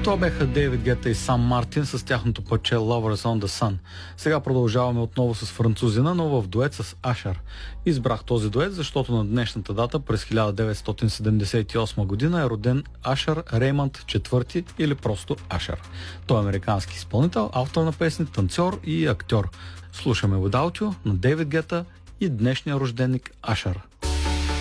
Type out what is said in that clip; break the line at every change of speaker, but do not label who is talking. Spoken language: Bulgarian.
Това беха Дейвид Гета и Сам Мартин с тяхното парче Lovers on the Sun. Сега продължаваме отново с французина, но в дует с Ашер. Избрах този дует, защото на днешната дата през 1978 година е роден Ашер Реймънд IV или просто Ашер. Той е американски изпълнител, автор на песни, танцор и актьор. Слушаме Without You на Дейвид Гета и днешния рожденик Ашер.